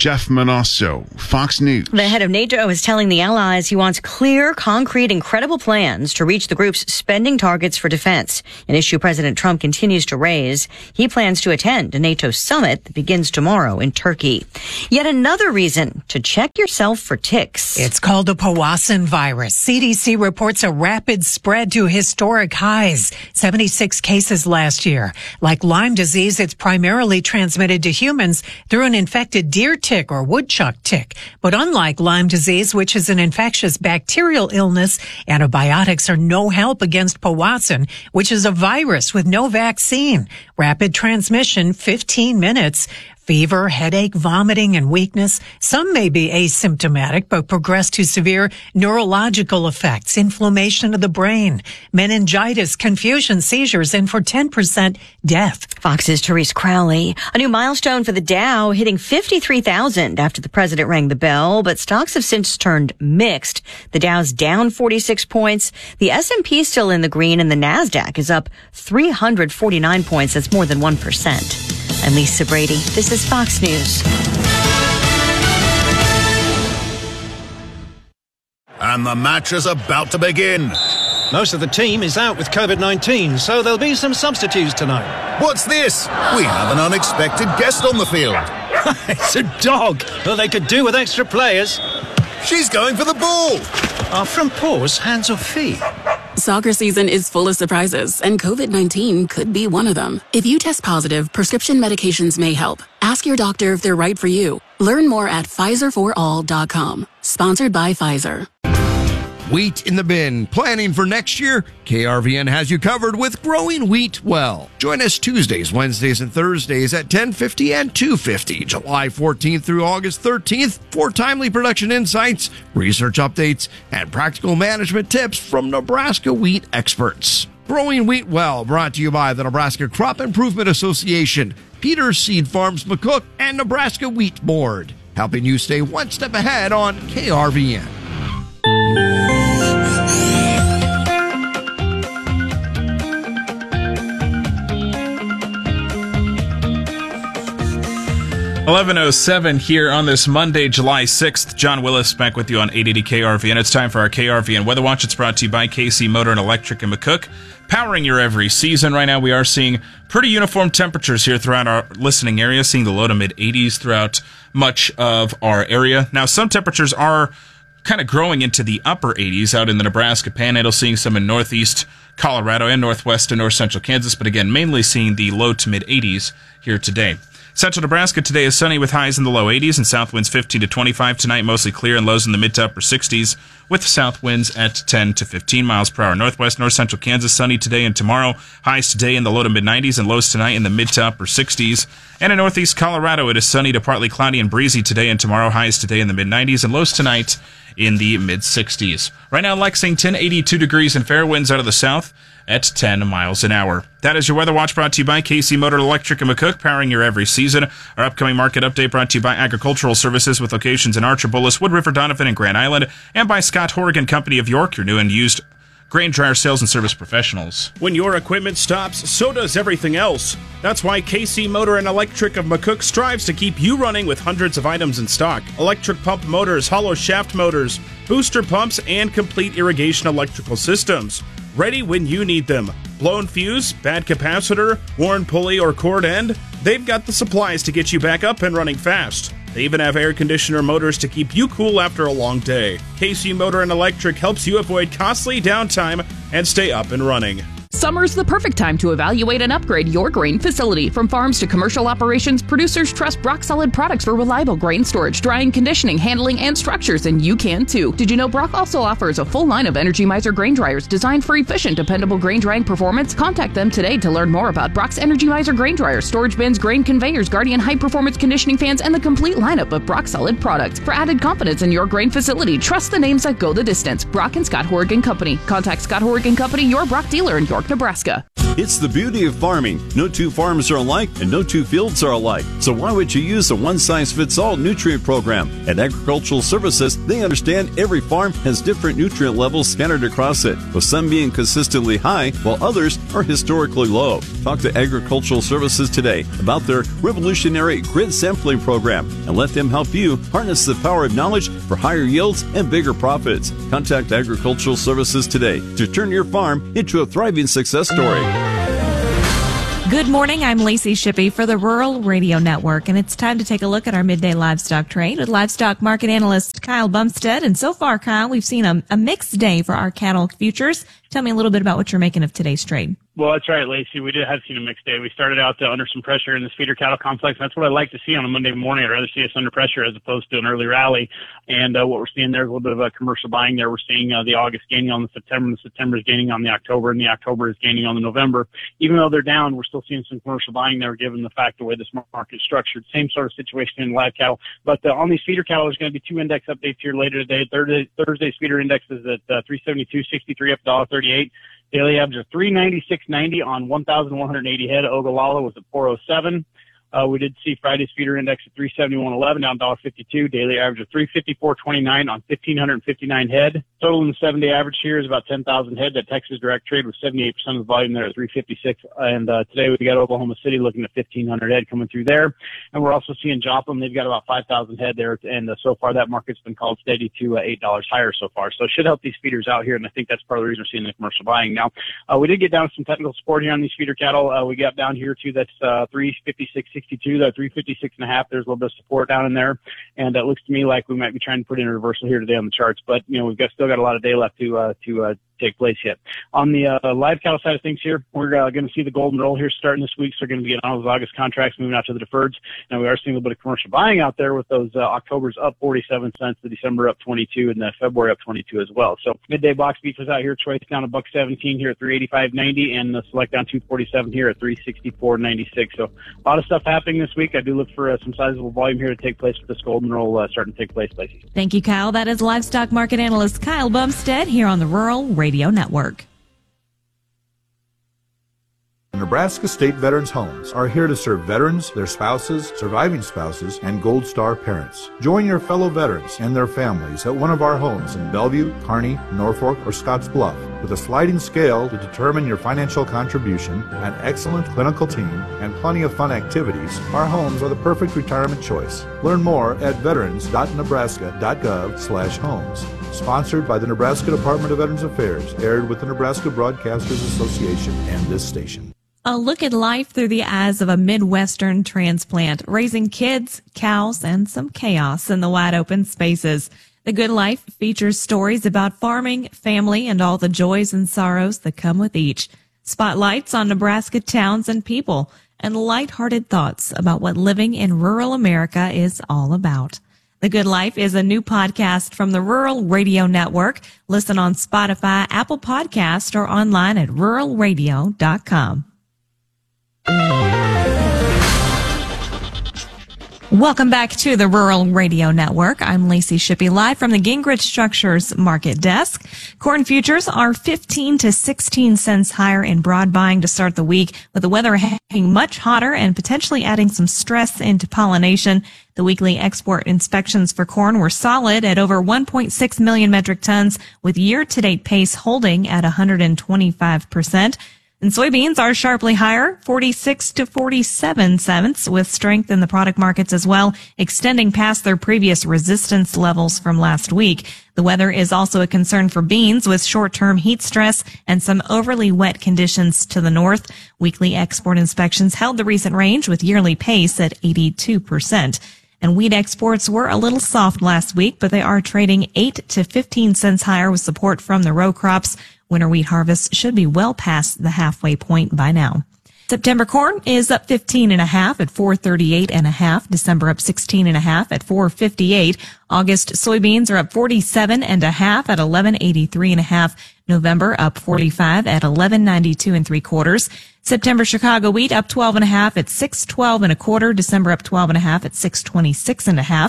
Jeff Manosso, Fox News. The head of NATO is telling the allies he wants clear, concrete, and credible plans to reach the group's spending targets for defense, an issue President Trump continues to raise. He plans to attend a NATO summit that begins tomorrow in Turkey. Yet another reason to check yourself for ticks. It's called a Powassan virus. C D C reports a rapid spread to historic highs, seventy-six cases last year. Like Lyme disease, it's primarily transmitted to humans through an infected deer tick or woodchuck tick. But unlike Lyme disease, which is an infectious bacterial illness, antibiotics are no help against Powassan, which is a virus with no vaccine. Rapid transmission, fifteen minutes. Fever, headache, vomiting, and weakness. Some may be asymptomatic, but progress to severe neurological effects, inflammation of the brain, meningitis, confusion, seizures, and for ten percent death. Fox's Therese Crowley. A new milestone for the Dow, hitting fifty-three thousand after the president rang the bell, but stocks have since turned mixed. The Dow's down forty-six points. The S and P still in the green, and the NASDAQ is up three hundred forty-nine points. That's more than one percent. I'm Lisa Brady. This is Fox News. And the match is about to begin. Most of the team is out with COVID nineteen, so there'll be some substitutes tonight. What's this? We have an unexpected guest on the field. It's a dog. Well, they could do with extra players. She's going for the ball. Are front paws hands or feet? Soccer season is full of surprises, and COVID nineteen could be one of them. If you test positive, prescription medications may help. Ask your doctor if they're right for you. Learn more at Pfizer for all dot com. Sponsored by Pfizer. Wheat in the bin. Planning for next year? K R V N has you covered with Growing Wheat Well. Join us Tuesdays, Wednesdays, and Thursdays at ten fifty and two fifty, July fourteenth through August thirteenth for timely production insights, research updates, and practical management tips from Nebraska wheat experts. Growing Wheat Well, brought to you by the Nebraska Crop Improvement Association, Peters Seed Farms McCook, and Nebraska Wheat Board, helping you stay one step ahead on K R V N. eleven oh seven here on this Monday, July sixth. John Willis back with you on eight eighty K R V N. It's time for our K R V N Weather Watch. It's brought to you by K C Motor and Electric in McCook, powering your every season. Right now we are seeing pretty uniform temperatures here throughout our listening area, seeing the low to mid eighties throughout much of our area. Now, some temperatures are kind of growing into the upper eighties out in the Nebraska Panhandle, seeing some in northeast Colorado and northwest and north central Kansas, but again, mainly seeing the low to mid eighties here today. Central Nebraska today is sunny with highs in the low eighties and south winds fifteen to twenty-five. Tonight, mostly clear and lows in the mid to upper sixties with south winds at ten to fifteen miles per hour. Northwest, north central Kansas, sunny today and tomorrow. Highs today in the low to mid nineties and lows tonight in the mid to upper sixties. And in northeast Colorado, it is sunny to partly cloudy and breezy today and tomorrow. Highs today in the mid nineties and lows tonight in the mid sixties. Right now, Lexington, eighty-two degrees and fair winds out of the south at ten miles an hour. That is your Weather Watch, brought to you by K C Motor Electric and McCook, powering your every season. Our upcoming market update brought to you by Agricultural Services with locations in Archer, Bullis, Wood River, Donovan, and Grand Island, and by Scott Horgan Company of York, your new and used grain dryer sales and service professionals. When your equipment stops, so does everything else. That's why K C Motor and Electric of McCook strives to keep you running with hundreds of items in stock. Electric pump motors, hollow shaft motors, booster pumps, and complete irrigation electrical systems. Ready when you need them. Blown fuse, bad capacitor, worn pulley or cord end, they've got the supplies to get you back up and running fast. They even have air conditioner motors to keep you cool after a long day. K C Motor and Electric helps you avoid costly downtime and stay up and running. Summer's the perfect time to evaluate and upgrade your grain facility. From farms to commercial operations, producers trust Brock Solid products for reliable grain storage, drying, conditioning, handling, and structures, and you can too. Did you know Brock also offers a full line of Energy Mizer grain dryers designed for efficient, dependable grain drying performance? Contact them today to learn more about Brock's Energy Mizer grain dryers, storage bins, grain conveyors, Guardian high-performance conditioning fans, and the complete lineup of Brock Solid products. For added confidence in your grain facility, trust the names that go the distance. Brock and Scott Horgan Company. Contact Scott Horgan Company, your Brock dealer in York, Nebraska. It's the beauty of farming. No two farms are alike and no two fields are alike. So why would you use a one-size-fits-all nutrient program? At Agricultural Services, they understand every farm has different nutrient levels scattered across it, with some being consistently high while others are historically low. Talk to Agricultural Services today about their revolutionary grid sampling program and let them help you harness the power of knowledge for higher yields and bigger profits. Contact Agricultural Services today to turn your farm into a thriving success story. Good morning. I'm Lacey Shippey for the Rural Radio Network, and it's time to take a look at our midday livestock trade with livestock market analyst Kyle Bumstead. And so far, Kyle, we've seen a, a mixed day for our cattle futures. Tell me a little bit about what you're making of today's trade. Well, that's right, Lacey. We did have seen a mixed day. We started out uh, under some pressure in this feeder cattle complex. That's what I like to see on a Monday morning. I'd rather see us under pressure as opposed to an early rally. And uh, what we're seeing there is a little bit of a commercial buying there. We're seeing uh, the August gaining on the September, and the September is gaining on the October, and the October is gaining on the November. Even though they're down, we're still seeing some commercial buying there given the fact the way this market is structured. Same sort of situation in live cattle. But uh, on these feeder cattle, there's going to be two index updates here later today. Thursday, Thursday's feeder index is at uh, three seventy-two sixty-three, up one dollar thirty-eight. Daily average of three ninety-six ninety on one thousand one hundred eighty head. Ogallala was at four oh seven. Uh, we did see Friday's feeder index at three seventy-one eleven, down one dollar fifty-two. Daily average of three fifty-four twenty-nine on one thousand five hundred fifty-nine head. Total in the seven-day average here is about ten thousand head. That Texas direct trade was seventy-eight percent of the volume there at three fifty-six. And uh, today we got Oklahoma City looking at fifteen hundred head coming through there. And we're also seeing Joplin. They've got about five thousand head there. And uh, so far that market's been called steady to uh, eight dollars higher so far. So it should help these feeders out here. And I think that's part of the reason we're seeing the commercial buying. Now, uh, we did get down some technical support here on these feeder cattle. Uh, we got down here to that's uh, three fifty-six sixty-two, that three fifty-six and a half. There's a little bit of support down in there. And it looks to me like we might be trying to put in a reversal here today on the charts. But, you know, we've got still got a lot of day left to, uh, to, uh, take place yet. On the uh, live cattle side of things here, we're uh, going to see the golden roll here starting this week. So we're going to be getting all those August contracts moving out to the deferreds. And we are seeing a little bit of commercial buying out there with those uh, October's up forty-seven cents, the December up twenty-two, and the February up twenty-two as well. So midday box beef is out here. Choice down a buck seventeen here at three eighty-five ninety, and the select down two forty-seven here at three sixty-four ninety-six. So a lot of stuff happening this week. I do look for uh, some sizable volume here to take place with this golden roll uh, starting to take place, Lacey. Thank you, Kyle. That is livestock market analyst Kyle Bumstead here on the Rural Radio Network. Nebraska State Veterans Homes are here to serve veterans, their spouses, surviving spouses, and Gold Star parents. Join your fellow veterans and their families at one of our homes in Bellevue, Kearney, Norfolk, or Scottsbluff. With a sliding scale to determine your financial contribution, an excellent clinical team, and plenty of fun activities, our homes are the perfect retirement choice. Learn more at veterans dot nebraska dot gov slash homes. Sponsored by the Nebraska Department of Veterans Affairs, aired with the Nebraska Broadcasters Association and this station. A look at life through the eyes of a Midwestern transplant, raising kids, cows, and some chaos in the wide open spaces. The Good Life features stories about farming, family, and all the joys and sorrows that come with each. Spotlights on Nebraska towns and people, and lighthearted thoughts about what living in rural America is all about. The Good Life is a new podcast from the Rural Radio Network. Listen on Spotify, Apple Podcast, or online at rural radio dot com. Welcome back to the Rural Radio Network. I'm Lacey Shippey, live from the Gingrich Structures Market Desk. Corn futures are fifteen to sixteen cents higher in broad buying to start the week, with the weather hanging much hotter and potentially adding some stress into pollination. The weekly export inspections for corn were solid at over one point six million metric tons, with year-to-date pace holding at one hundred twenty-five percent. And soybeans are sharply higher, forty-six to forty-seven cents, with strength in the product markets as well, extending past their previous resistance levels from last week. The weather is also a concern for beans, with short-term heat stress and some overly wet conditions to the north. Weekly export inspections held the recent range, with yearly pace at eighty-two percent. And wheat exports were a little soft last week, but they are trading eight to fifteen cents higher, with support from the row crops. Winter wheat harvest should be well past the halfway point by now. September corn is up fifteen and a half at four thirty-eight and a half. December up sixteen and a half at four fifty-eight. August soybeans are up forty-seven and a half at eleven eighty-three and a half. November up forty-five at eleven ninety-two and three quarters. September Chicago wheat up twelve and a half at six twelve and a quarter. December up twelve and a half at six twenty-six and a half.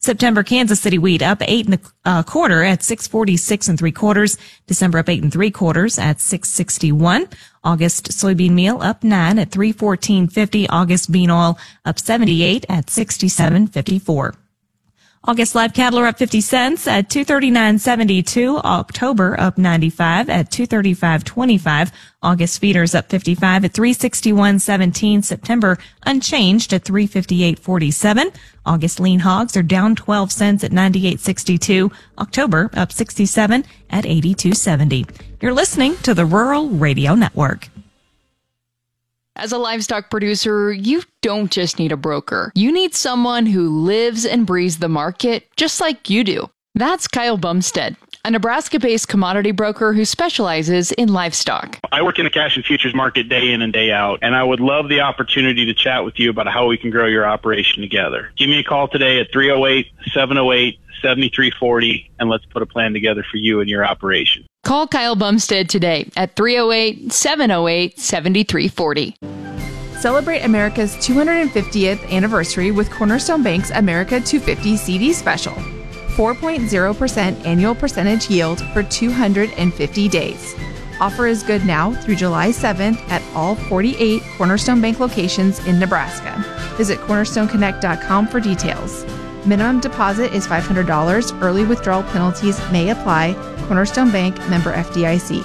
September Kansas City wheat up eight and a uh, quarter at six forty-six and three quarters. December up eight and three quarters at six sixty-one. August soybean meal up nine at three fourteen fifty. August bean oil up seventy-eight at sixty-seven fifty-four. August live cattle are up fifty cents at two thirty-nine seventy-two. October up ninety-five at two thirty-five twenty-five. August feeders up fifty-five at three sixty-one seventeen. September unchanged at three fifty-eight forty-seven. August lean hogs are down twelve cents at ninety-eight sixty-two. October up sixty-seven at eighty-two seventy. You're listening to the Rural Radio Network. As a livestock producer, you don't just need a broker. You need someone who lives and breathes the market just like you do. That's Kyle Bumstead, a Nebraska-based commodity broker who specializes in livestock. I work in the cash and futures market day in and day out, and I would love the opportunity to chat with you about how we can grow your operation together. Give me a call today at three oh eight, seven oh eight, seven three four oh, and let's put a plan together for you and your operation. Call Kyle Bumstead today at three oh eight, seven oh eight, seven three four oh. Celebrate America's two hundred fiftieth anniversary with Cornerstone Bank's America two fifty C D special. four point zero percent annual percentage yield for two hundred fifty days. Offer is good now through July seventh at all forty-eight Cornerstone Bank locations in Nebraska. Visit cornerstone connect dot com for details. Minimum deposit is five hundred dollars. Early withdrawal penalties may apply. Cornerstone Bank, member F D I C.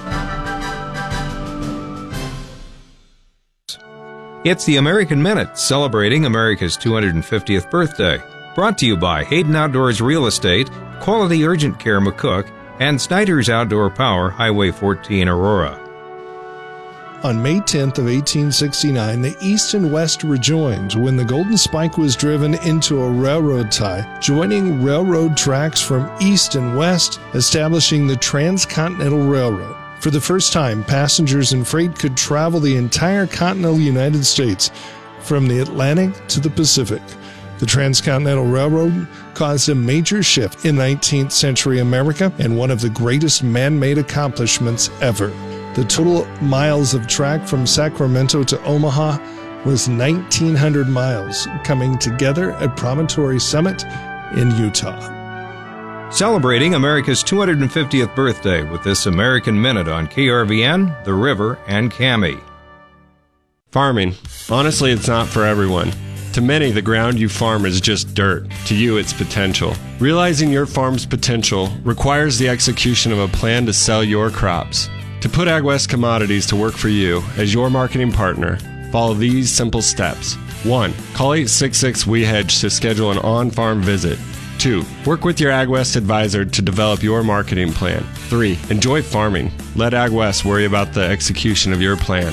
It's the American Minute, celebrating America's two hundred fiftieth birthday. Brought to you by Hayden Outdoors Real Estate, Quality Urgent Care McCook, and Snyder's Outdoor Power, Highway fourteen, Aurora. On May tenth of eighteen sixty-nine, the East and West rejoined when the Golden Spike was driven into a railroad tie, joining railroad tracks from east and west, establishing the Transcontinental Railroad. For the first time, passengers and freight could travel the entire continental United States, from the Atlantic to the Pacific. The Transcontinental Railroad caused a major shift in nineteenth century America and one of the greatest man-made accomplishments ever. The total miles of track from Sacramento to Omaha was nineteen hundred miles, coming together at Promontory Summit in Utah. Celebrating America's two hundred fiftieth birthday with this American Minute on K R V N, The River, and C A M I. Farming. Honestly, it's not for everyone. To many, the ground you farm is just dirt. To you, it's potential. Realizing your farm's potential requires the execution of a plan to sell your crops. To put AgWest Commodities to work for you as your marketing partner, follow these simple steps. one. Call eight six six, W E hedge to schedule an on-farm visit. two. Work with your AgWest advisor to develop your marketing plan. three. Enjoy farming. Let AgWest worry about the execution of your plan.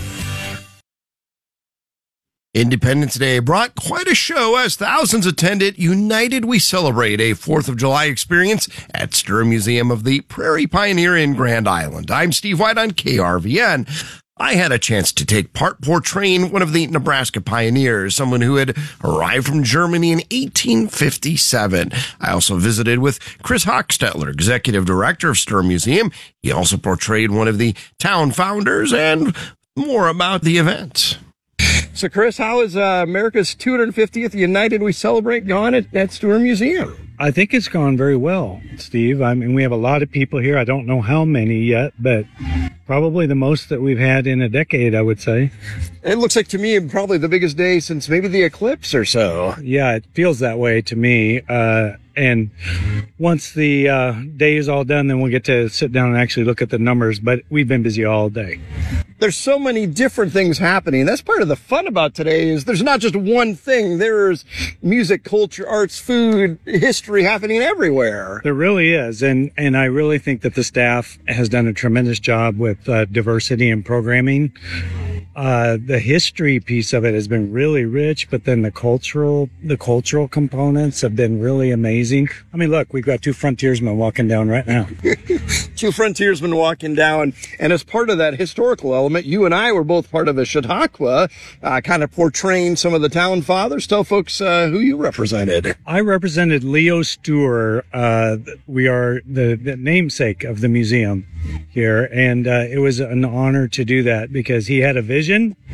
Independence Day brought quite a show as thousands attended United We Celebrate, a fourth of July experience at Sturm Museum of the Prairie Pioneer in Grand Island. I'm Steve White on K R V N. I had a chance to take part portraying one of the Nebraska pioneers, someone who had arrived from Germany in eighteen fifty-seven. I also visited with Chris Hochstetler, executive director of Sturm Museum. He also portrayed one of the town founders and more about the event. So, Chris, how is uh, America's two hundred fiftieth United We Celebrate gone at, at Sturm Museum? I think it's gone very well, Steve. I mean, we have a lot of people here. I don't know how many yet, but probably the most that we've had in a decade, I would say. It looks like to me probably the biggest day since maybe the eclipse or so. Yeah, it feels that way to me. Uh, and once the uh, day is all done, then we'll get to sit down and actually look at the numbers. But we've been busy all day. There's so many different things happening. That's part of the fun about today is there's not just one thing. There's music, culture, arts, food, history happening everywhere. There really is. And, and I really think that the staff has done a tremendous job with uh, diversity and programming. Uh, the history piece of it has been really rich, but then the cultural, the cultural components have been really amazing. I mean, look, we've got two frontiersmen walking down right now. Two frontiersmen walking down. And as part of that historical element, you and I were both part of a Chautauqua, uh, kind of portraying some of the town fathers. Tell folks, uh, who you represented. I represented Leo Stuer. Uh, we are the, the namesake of the museum here. And, uh, it was an honor to do that because he had a vision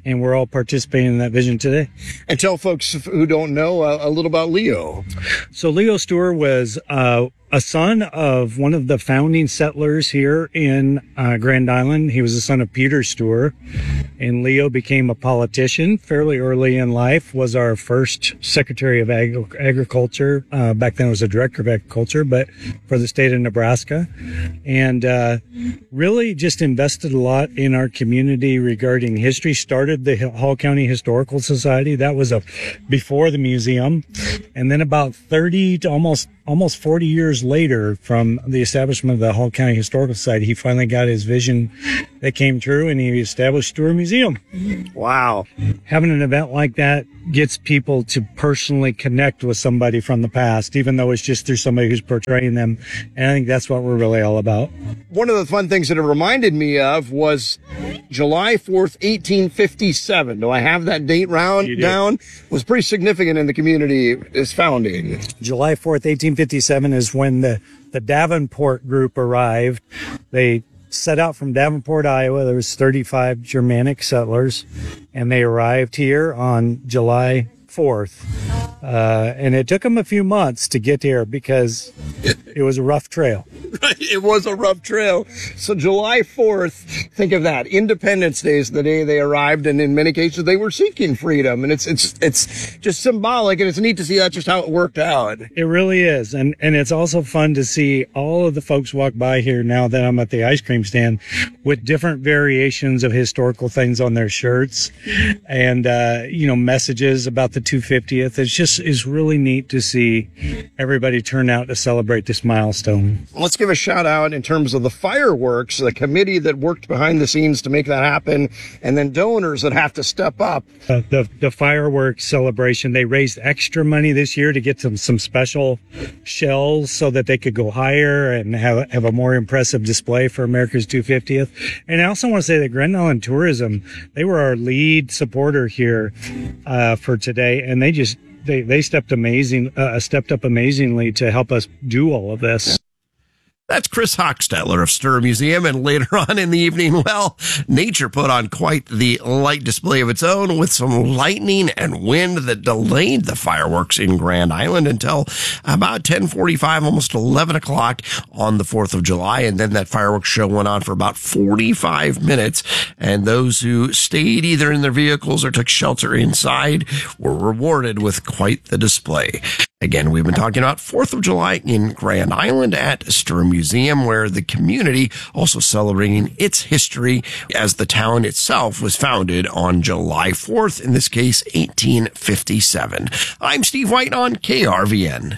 and we're all participating in that vision today. And tell folks who don't know uh, a little about Leo. So Leo Steuer was uh, a son of one of the founding settlers here in uh, Grand Island. He was the son of Peter Steuer, and Leo became a politician fairly early in life, was our first Secretary of Ag- Agriculture. Uh, back then it was a Director of Agriculture, but for the state of Nebraska. And uh, really just invested a lot in our community regarding history. Started the Hall County Historical Society. That was a before the museum. And then about thirty to almost almost forty years later from the establishment of the Hall County Historical Society, he finally got his vision that came true, and he established Steuer Museum. Wow. Having an event like that gets people to personally connect with somebody from the past, even though it's just through somebody who's portraying them. And I think that's what we're really all about. One of the fun things that it reminded me of was July fourth, eighteen fifty-seven. Do I have that date round down? Was pretty significant in the community, its founding. July fourth, eighteen fifty-seven is when the, the Davenport group arrived. They set out from Davenport, Iowa. There was thirty-five Germanic settlers, and they arrived here on July fourth. Uh, and it took them a few months to get here because it was a rough trail. Right, it was a rough trail. So July fourth, think of that. Independence Day is the day they arrived, and in many cases they were seeking freedom. And it's it's it's just symbolic, and it's neat to see that just how it worked out. It really is. And and it's also fun to see all of the folks walk by here now that I'm at the ice cream stand with different variations of historical things on their shirts and, uh, you know, messages about the two hundred fiftieth. It's just is really neat to see everybody turn out to celebrate this milestone. Let's give a shout out in terms of the fireworks, the committee that worked behind the scenes to make that happen, and then donors that have to step up. Uh, the the fireworks celebration, they raised extra money this year to get some some special shells so that they could go higher and have have a more impressive display for America's two hundred fiftieth. And I also want to say that Grand Island Tourism, they were our lead supporter here uh, for today, and they just They they stepped amazing, uh, stepped up amazingly to help us do all of this. That's Chris Hochstetler of Steuer Museum, and later on in the evening, well, nature put on quite the light display of its own with some lightning and wind that delayed the fireworks in Grand Island until about ten forty-five, almost eleven o'clock on the fourth of July, and then that fireworks show went on for about forty-five minutes, and those who stayed either in their vehicles or took shelter inside were rewarded with quite the display. Again, we've been talking about fourth of July in Grand Island at Steuer Museum, where the community also celebrating its history as the town itself was founded on July fourth, in this case, eighteen fifty-seven. I'm Steve White on K R V N.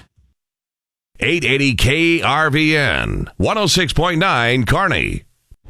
eight eighty K R V N, one oh six point nine Kearney.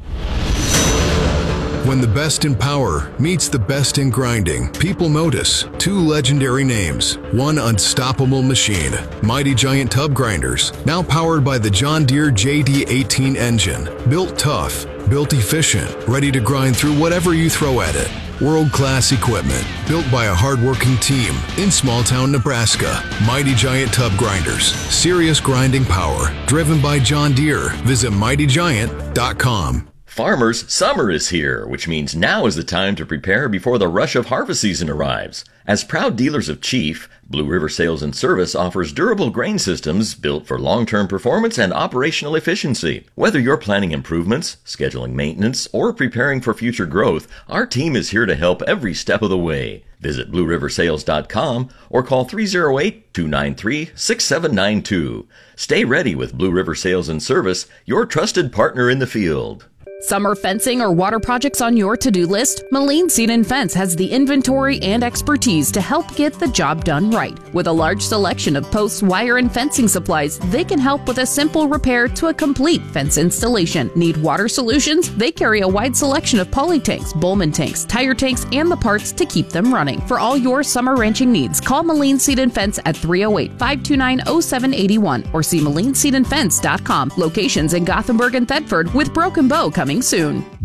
When the best in power meets the best in grinding, people notice two legendary names, one unstoppable machine, Mighty Giant Tub Grinders, now powered by the John Deere J D eighteen engine, built tough, built efficient, ready to grind through whatever you throw at it. World-class equipment, built by a hard-working team in small-town Nebraska. Mighty Giant Tub Grinders, serious grinding power, driven by John Deere. Visit mighty giant dot com. Farmers, summer is here, which means now is the time to prepare before the rush of harvest season arrives. As proud dealers of Chief, Blue River Sales and Service offers durable grain systems built for long-term performance and operational efficiency. Whether you're planning improvements, scheduling maintenance, or preparing for future growth, our team is here to help every step of the way. Visit blue river sales dot com or call three oh eight, two nine three, six seven nine two. Stay ready with Blue River Sales and Service, your trusted partner in the field. Summer fencing or water projects on your to-do list? Moline Seed and Fence has the inventory and expertise to help get the job done right. With a large selection of posts, wire, and fencing supplies, they can help with a simple repair to a complete fence installation. Need water solutions? They carry a wide selection of poly tanks, Bowman tanks, tire tanks, and the parts to keep them running. For all your summer ranching needs, call Moline Seed and Fence at three oh eight, five two nine, oh seven eight one or see moline seed and fence dot com. Locations in Gothenburg and Thetford, with Broken Bow coming soon.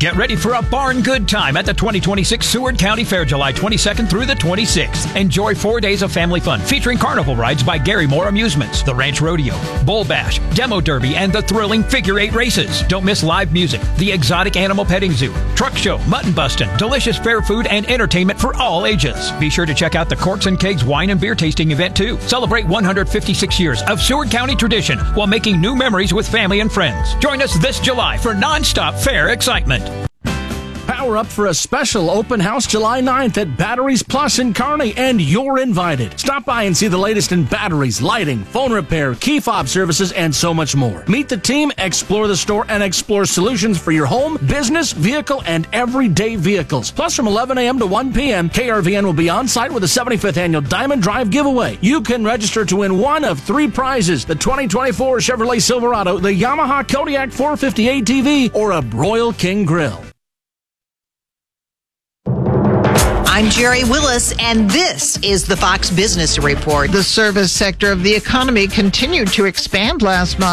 Get ready for a barn good time at the twenty twenty-six Seward County Fair, July twenty-second through the twenty-sixth. Enjoy four days of family fun featuring carnival rides by Gary Moore Amusements, the Ranch Rodeo, Bull Bash, Demo Derby, and the thrilling figure eight races. Don't miss live music, the exotic animal petting zoo, truck show, mutton busting, delicious fair food, and entertainment for all ages. Be sure to check out the Corks and Kegs wine and beer tasting event too. Celebrate one hundred fifty-six years of Seward County tradition while making new memories with family and friends. Join us this July for non-stop fair excitement. Power up for a special open house July ninth at Batteries Plus in Kearney, and you're invited. Stop by and see the latest in batteries, lighting, phone repair, key fob services, and so much more. Meet the team, explore the store, and explore solutions for your home, business, vehicle, and everyday vehicles. Plus, from eleven a.m. to one p.m., K R V N will be on site with the seventy-fifth Annual Diamond Drive giveaway. You can register to win one of three prizes: the twenty twenty-four Chevrolet Silverado, the Yamaha Kodiak four fifty A T V, or a Broil King Grill. I'm Jerry Willis, and this is the Fox Business Report. The service sector of the economy continued to expand last month.